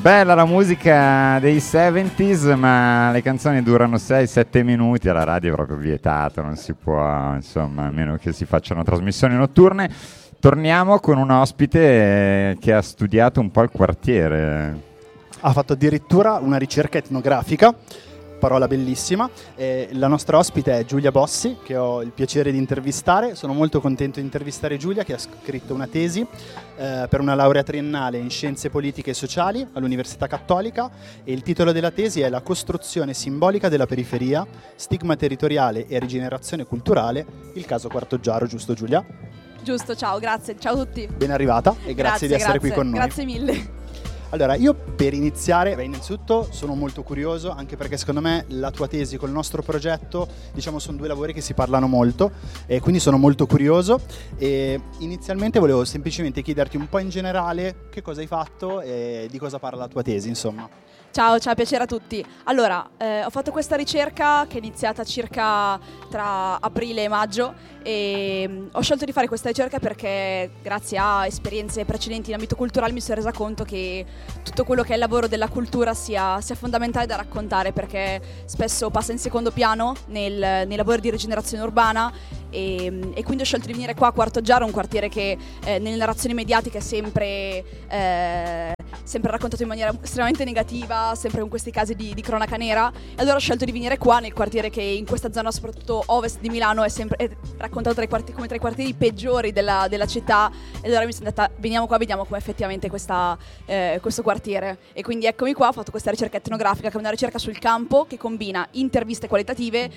Bella la musica dei 70s, ma le canzoni durano 6-7 minuti, alla radio è proprio vietato, non si può, insomma, a meno che si facciano trasmissioni notturne. Torniamo con un ospite che ha studiato un po' il quartiere. Ha fatto addirittura una ricerca etnografica, parola bellissima. La nostra ospite è Giulia Bossi, che ho il piacere di intervistare. Sono molto contento di intervistare Giulia, che ha scritto una tesi per una laurea triennale in scienze politiche e sociali all'Università Cattolica, e il titolo della tesi è La costruzione simbolica della periferia, stigma territoriale e rigenerazione culturale, il caso Quartoggiaro, giusto Giulia? Giusto, ciao, grazie, ciao a tutti. Ben arrivata e grazie di essere qui con noi. Grazie mille. Allora, io per iniziare, innanzitutto sono molto curioso, anche perché secondo me la tua tesi con il nostro progetto, diciamo, sono due lavori che si parlano molto, e quindi sono molto curioso. E inizialmente volevo semplicemente chiederti un po' in generale che cosa hai fatto e di cosa parla la tua tesi, insomma. Ciao, piacere a tutti. Allora, ho fatto questa ricerca che è iniziata circa tra aprile e maggio, e ho scelto di fare questa ricerca perché grazie a esperienze precedenti in ambito culturale mi sono resa conto che tutto quello che è il lavoro della cultura sia fondamentale da raccontare, perché spesso passa in secondo piano nei lavori di rigenerazione urbana, e quindi ho scelto di venire qua a Quartoggiaro, un quartiere che nelle narrazioni mediatiche è sempre raccontato in maniera estremamente negativa, sempre con questi casi di cronaca nera, e allora ho scelto di venire qua nel quartiere che in questa zona, soprattutto ovest di Milano, è raccontato come tra i quartieri peggiori della città, e allora mi sono detta veniamo qua, vediamo come effettivamente questo quartiere. E quindi eccomi qua, ho fatto questa ricerca etnografica, che è una ricerca sul campo che combina interviste qualitative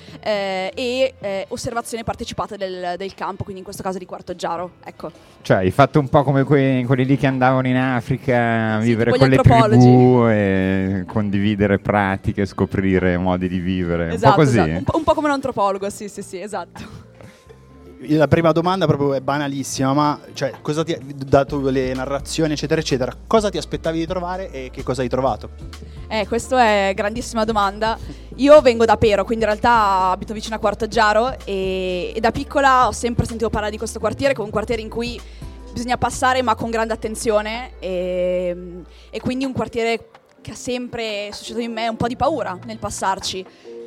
e osservazioni partecipate del campo, quindi in questo caso di Quartoggiaro, ecco. Cioè hai fatto un po' come quelli lì che andavano in Africa a vivere con le antropologi. tribù e condividere pratiche, scoprire modi di vivere, Esatto, un po' così. esatto. Un po' come un antropologo, sì, esatto. La prima domanda proprio è banalissima, ma cioè, cosa dato le narrazioni eccetera eccetera, cosa ti aspettavi di trovare e che cosa hai trovato? Questa è grandissima domanda. Io vengo da Pero, quindi in realtà abito vicino a Quartoggiaro, e da piccola ho sempre sentito parlare di questo quartiere come un quartiere in cui bisogna passare ma con grande attenzione, e quindi un quartiere che ha sempre suscitato in me un po' di paura nel passarci.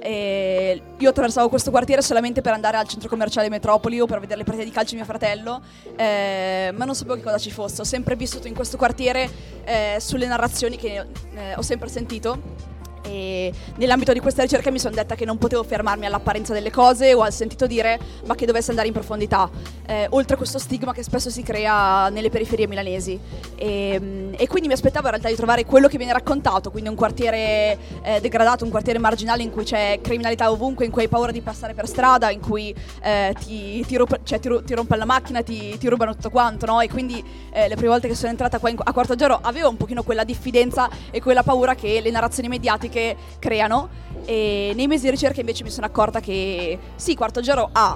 Io attraversavo questo quartiere solamente per andare al centro commerciale Metropoli o per vedere le partite di calcio di mio fratello, ma non sapevo che cosa ci fosse. Ho sempre vissuto in questo quartiere sulle narrazioni che ho sempre sentito, e nell'ambito di questa ricerca mi sono detta che non potevo fermarmi all'apparenza delle cose o al sentito dire, ma che dovesse andare in profondità, oltre a questo stigma che spesso si crea nelle periferie milanesi, e quindi mi aspettavo in realtà di trovare quello che viene raccontato, quindi un quartiere degradato, un quartiere marginale in cui c'è criminalità ovunque, in cui hai paura di passare per strada, in cui ti rompono la macchina, ti rubano tutto quanto, no? E quindi le prime volte che sono entrata qua a Quartoggiaro avevo un pochino quella diffidenza e quella paura che le narrazioni mediatiche creano, e nei mesi di ricerca invece mi sono accorta che sì, Quartoggiaro ha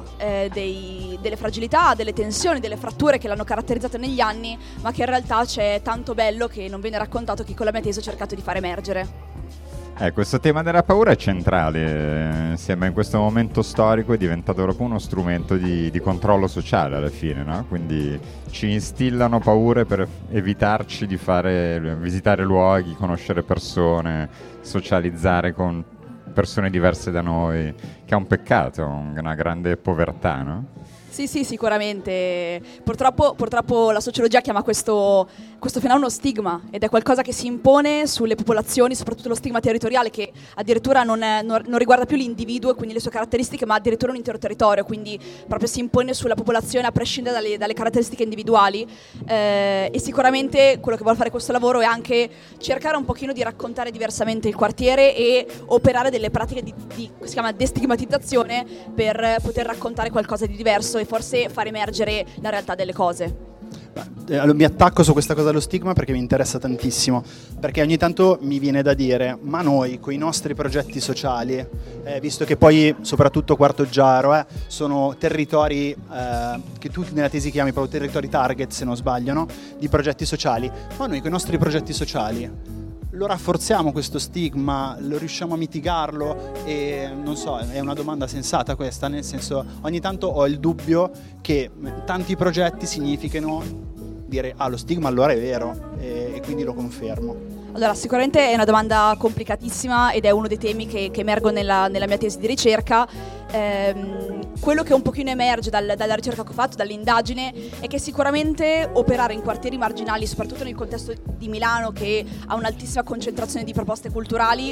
delle fragilità, delle tensioni, delle fratture che l'hanno caratterizzato negli anni, ma che in realtà c'è tanto bello che non viene raccontato, che con la mia tesi ho cercato di fare emergere. Questo tema della paura è centrale, sembra in questo momento storico è diventato proprio uno strumento di controllo sociale alla fine, no? Quindi ci instillano paure per evitarci di visitare luoghi, conoscere persone, socializzare con persone diverse da noi, che è un peccato, una grande povertà, no? Sì, sicuramente. Purtroppo la sociologia chiama questo fenomeno stigma, ed è qualcosa che si impone sulle popolazioni, soprattutto lo stigma territoriale, che addirittura non riguarda più l'individuo e quindi le sue caratteristiche, ma addirittura un intero territorio, quindi proprio si impone sulla popolazione a prescindere dalle caratteristiche individuali, e sicuramente quello che vuole fare questo lavoro è anche cercare un pochino di raccontare diversamente il quartiere e operare delle pratiche si chiama destigmatizzazione, per poter raccontare qualcosa di diverso e forse far emergere la realtà delle cose. Allora, mi attacco su questa cosa dello stigma perché mi interessa tantissimo, perché ogni tanto mi viene da dire, ma noi con i nostri progetti sociali, visto che poi soprattutto Quartoggiaro sono territori che tu nella tesi chiami proprio territori target, se non sbaglio, no? Di progetti sociali, ma noi con i nostri progetti sociali lo rafforziamo questo stigma, lo riusciamo a mitigarlo? E non so, è una domanda sensata questa, nel senso, ogni tanto ho il dubbio che tanti progetti significhino dire lo stigma allora è vero, e quindi lo confermo. Allora, sicuramente è una domanda complicatissima ed è uno dei temi che emergo nella mia tesi di ricerca. Quello che un pochino emerge dalla ricerca che ho fatto, dall'indagine, è che sicuramente operare in quartieri marginali, soprattutto nel contesto di Milano, che ha un'altissima concentrazione di proposte culturali,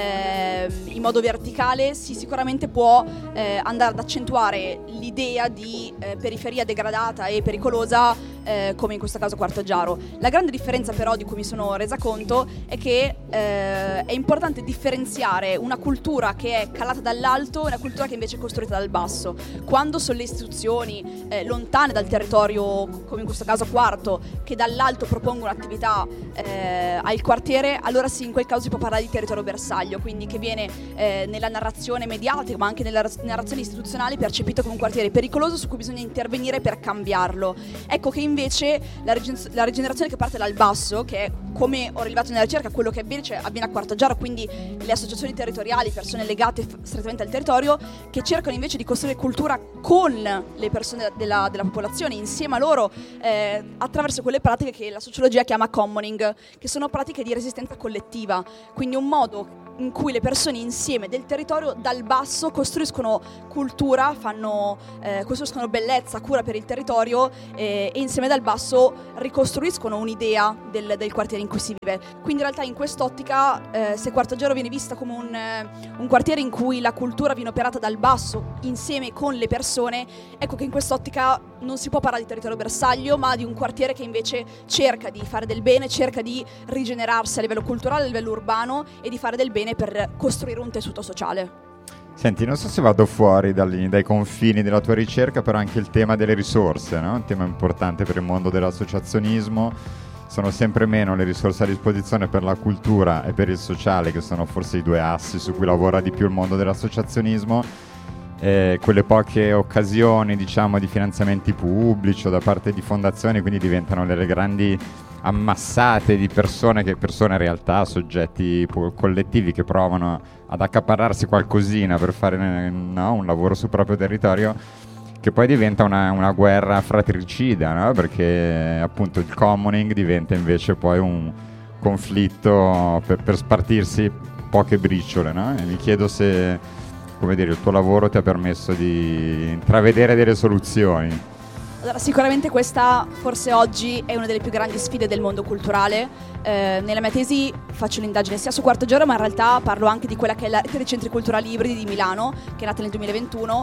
in modo verticale, sicuramente può andare ad accentuare l'idea di periferia degradata e pericolosa, come in questo caso Quartoggiaro. La grande differenza però di cui mi sono resa conto è che è importante differenziare una cultura che è calata dall'alto e una cultura che invece è costruita dal basso. Quando sono le istituzioni lontane dal territorio, come in questo caso Quarto, che dall'alto propongono attività al quartiere, allora sì, in quel caso si può parlare di territorio bersaglio, quindi che viene nella narrazione mediatica ma anche nella narrazione istituzionale percepito come un quartiere pericoloso su cui bisogna intervenire per cambiarlo. Ecco che invece la rigenerazione che parte dal basso, che è, come ho rilevato nella ricerca, quello che avviene a Quartoggiaro, quindi le associazioni territoriali, persone legate strettamente al territorio, che cercano invece di costruire cultura con le persone della popolazione, insieme a loro, attraverso quelle pratiche che la sociologia chiama commoning, che sono pratiche di resistenza collettiva, quindi un modo in cui le persone insieme del territorio dal basso costruiscono cultura, costruiscono bellezza, cura per il territorio, e insieme dal basso ricostruiscono un'idea del quartiere in cui si vive. Quindi in realtà in quest'ottica, se Quartoggiaro viene vista come un quartiere in cui la cultura viene operata dal basso insieme con le persone, ecco che in quest'ottica non si può parlare di territorio bersaglio, ma di un quartiere che invece cerca di fare del bene, cerca di rigenerarsi a livello culturale, a livello urbano, e di fare del bene per costruire un tessuto sociale. Senti, non so se vado fuori dai confini della tua ricerca, però anche il tema delle risorse, no? Un tema importante per il mondo dell'associazionismo. Sono sempre meno le risorse a disposizione per la cultura e per il sociale, che sono forse i due assi su cui lavora di più il mondo dell'associazionismo. Quelle poche occasioni, diciamo, di finanziamenti pubblici o da parte di fondazioni, quindi diventano delle grandi ammassate di persone in realtà, soggetti collettivi che provano ad accaparrarsi qualcosina per fare un lavoro sul proprio territorio, che poi diventa una guerra fratricida, no? Perché appunto il commoning diventa invece poi un conflitto per spartirsi poche briciole, no? E mi chiedo se, come dire, il tuo lavoro ti ha permesso di intravedere delle soluzioni. Allora, sicuramente questa forse oggi è una delle più grandi sfide del mondo culturale. Nella mia tesi faccio un'indagine sia su Quartoggiaro, ma in realtà parlo anche di quella che è la rete dei centri culturali ibridi di Milano, che è nata nel 2021,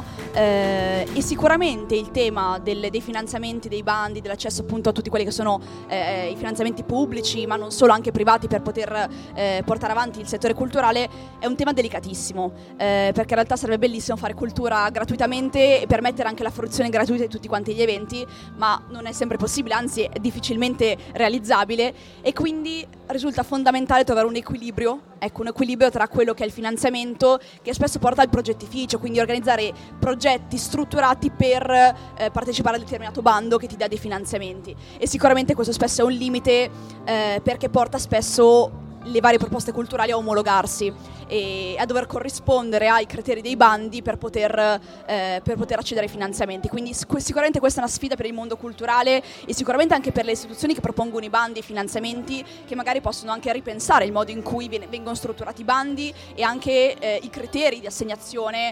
e sicuramente il tema dei finanziamenti, dei bandi, dell'accesso appunto a tutti quelli che sono i finanziamenti pubblici, ma non solo, anche privati, per poter portare avanti il settore culturale, è un tema delicatissimo, perché in realtà sarebbe bellissimo fare cultura gratuitamente e permettere anche la fruizione gratuita di tutti quanti gli eventi, ma non è sempre possibile, anzi è difficilmente realizzabile, e quindi risulta fondamentale trovare un equilibrio tra quello che è il finanziamento, che spesso porta al progettificio, quindi organizzare progetti strutturati per partecipare a determinato bando che ti dà dei finanziamenti, e sicuramente questo spesso è un limite, perché porta spesso le varie proposte culturali a omologarsi e a dover corrispondere ai criteri dei bandi per poter accedere ai finanziamenti. Quindi sicuramente questa è una sfida per il mondo culturale, e sicuramente anche per le istituzioni che propongono i bandi e i finanziamenti, che magari possono anche ripensare il modo in cui vengono strutturati i bandi e anche i criteri di assegnazione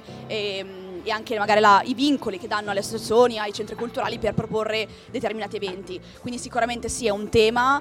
e anche magari i vincoli che danno alle associazioni, ai centri culturali per proporre determinati eventi. Quindi sicuramente sì, è un tema,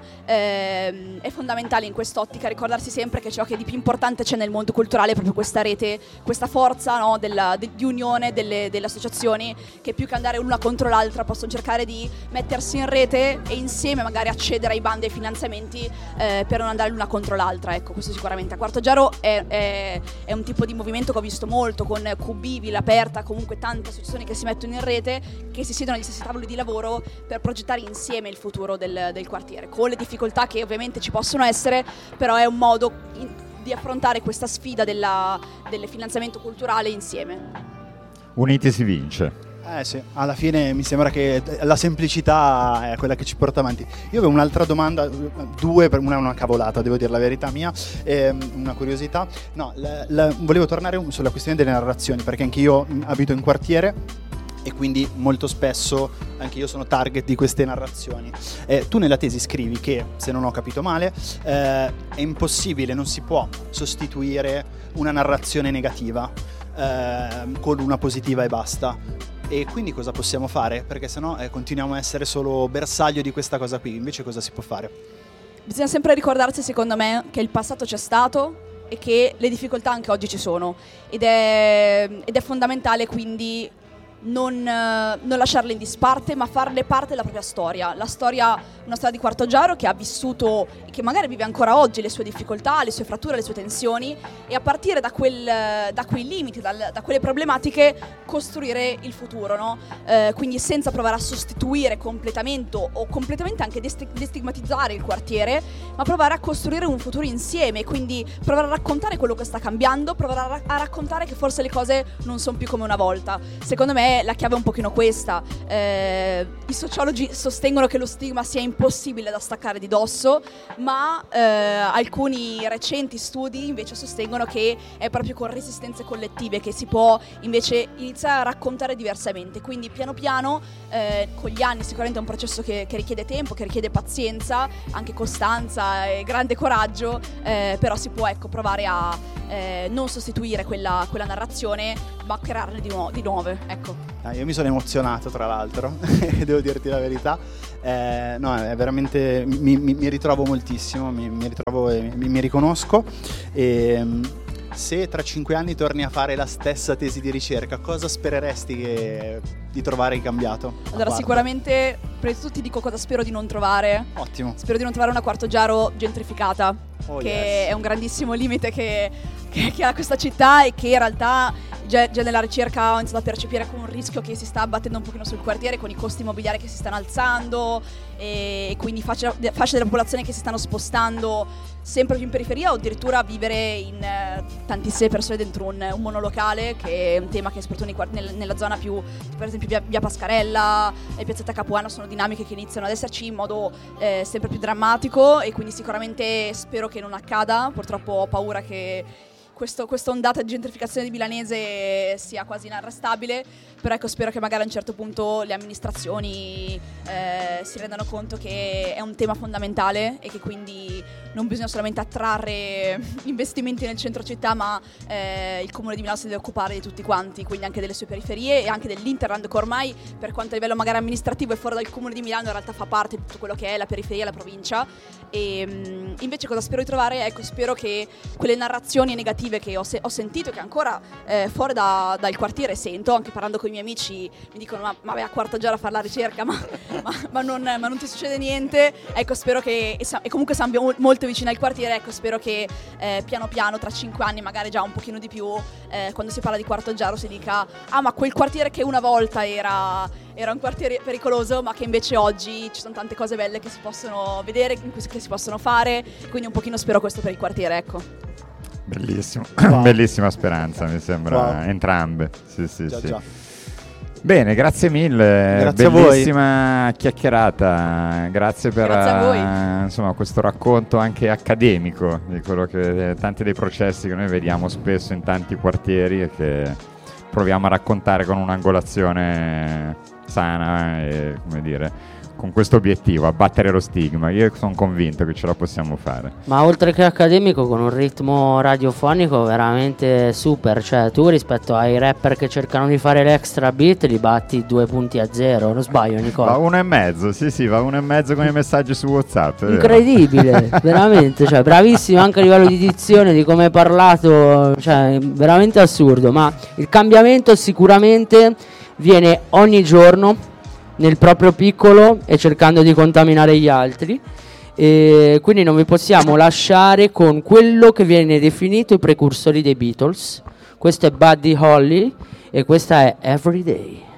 è fondamentale in quest'ottica ricordarsi sempre che ciò che di più importante c'è nel mondo culturale è proprio questa rete, questa forza, no, di unione delle associazioni, che più che andare l'una contro l'altra possono cercare di mettersi in rete e insieme magari accedere ai bandi e ai finanziamenti, per non andare l'una contro l'altra. Ecco, questo sicuramente. A Quartoggiaro è un tipo di movimento che ho visto molto, con QB, Villa Aperta, comunque tante associazioni che si mettono in rete, che si siedono agli stessi tavoli di lavoro per progettare insieme il futuro del quartiere, con le difficoltà che ovviamente ci possono essere, però è un modo di affrontare questa sfida del finanziamento culturale insieme. Uniti si vince. Sì, alla fine mi sembra che la semplicità è quella che ci porta avanti. Io avevo un'altra domanda, una è una cavolata, devo dire la verità mia, una curiosità. No, volevo tornare sulla questione delle narrazioni, perché anche io abito in quartiere e quindi molto spesso anche io sono target di queste narrazioni. Tu nella tesi scrivi che, se non ho capito male, è impossibile, non si può sostituire una narrazione negativa con una positiva e basta. E quindi cosa possiamo fare? Perché sennò continuiamo a essere solo bersaglio di questa cosa qui. Invece cosa si può fare? Bisogna sempre ricordarsi, secondo me, che il passato c'è stato e che le difficoltà anche oggi ci sono, ed è fondamentale quindi non lasciarle in disparte, ma farle parte della propria storia. La storia, una storia di Quartoggiaro che ha vissuto e che magari vive ancora oggi le sue difficoltà, le sue fratture, le sue tensioni, e a partire da quei limiti, da quelle problematiche, costruire il futuro, no? Quindi senza provare a sostituire completamente o completamente anche destigmatizzare il quartiere, ma provare a costruire un futuro insieme, quindi provare a raccontare quello che sta cambiando, provare a raccontare che forse le cose non sono più come una volta. Secondo me la chiave è un pochino questa. I sociologi sostengono che lo stigma sia impossibile da staccare di dosso, ma alcuni recenti studi invece sostengono che è proprio con resistenze collettive che si può invece iniziare a raccontare diversamente. Quindi piano piano, con gli anni, sicuramente è un processo che richiede tempo, che richiede pazienza, anche costanza e grande coraggio, però si può provare a non sostituire quella narrazione, ma crearne di nuove, ecco. Io mi sono emozionato, tra l'altro, devo dirti la verità. No, è veramente, mi ritrovo moltissimo, mi ritrovo e mi riconosco. Se tra 5 anni torni a fare la stessa tesi di ricerca, cosa spereresti di trovare cambiato? Allora, sicuramente, prima di tutto ti dico cosa spero di non trovare. Ottimo. Spero di non trovare una Quartoggiaro gentrificata, che yes. è un grandissimo limite che ha questa città, e che in realtà già nella ricerca ho iniziato a percepire come un rischio che si sta abbattendo un pochino sul quartiere, con i costi immobiliari che si stanno alzando e quindi fasce della popolazione che si stanno spostando sempre più in periferia, o addirittura vivere in tantissime persone dentro un monolocale, che è un tema che soprattutto nella zona più, per esempio via Pascarella e Piazzetta Capuano, sono dinamiche che iniziano ad esserci in modo sempre più drammatico, e quindi sicuramente spero che non accada. Purtroppo ho paura che questa ondata di gentrificazione di Milanese sia quasi inarrestabile, però spero che magari a un certo punto le amministrazioni si rendano conto che è un tema fondamentale e che quindi non bisogna solamente attrarre investimenti nel centro città, ma il Comune di Milano si deve occupare di tutti quanti, quindi anche delle sue periferie e anche dell'Interland, che ormai, per quanto a livello magari amministrativo è fuori dal Comune di Milano, in realtà fa parte di tutto quello che è la periferia, la provincia. E invece cosa spero di trovare? Spero che quelle narrazioni negative che ho sentito, che ancora fuori dal quartiere sento, anche parlando con i miei amici, mi dicono ma vai a Quartoggiaro a fare la ricerca, ma non ti succede niente. Spero che, e comunque siamo molto vicini al quartiere, spero che piano piano, tra 5 anni, magari già un pochino di più, quando si parla di Quartoggiaro si dica ma quel quartiere che una volta era un quartiere pericoloso, ma che invece oggi ci sono tante cose belle che si possono vedere, che si possono fare, quindi un pochino spero questo per il quartiere, ecco. Bellissimo, wow. Bellissima speranza, mi sembra, wow. Entrambe. Sì. Già. Bene, grazie mille, grazie bellissima chiacchierata, grazie per grazie questo racconto anche accademico di quello che tanti dei processi che noi vediamo spesso in tanti quartieri e che proviamo a raccontare con un'angolazione sana e, come dire, con questo obiettivo, abbattere lo stigma. Io sono convinto che ce la possiamo fare. Ma oltre che accademico, con un ritmo radiofonico veramente super. Cioè, tu rispetto ai rapper che cercano di fare l'extra beat li batti 2 punti a 0. Non sbaglio, Nicola? Va 1,5, sì, va 1,5 con i messaggi su WhatsApp. Incredibile, veramente, cioè bravissimo anche a livello di dizione, di come hai parlato, cioè veramente assurdo. Ma il cambiamento sicuramente viene ogni giorno nel proprio piccolo e cercando di contaminare gli altri, e quindi non vi possiamo lasciare con quello che viene definito i precursori dei Beatles. Questo è Buddy Holly e questa è Everyday.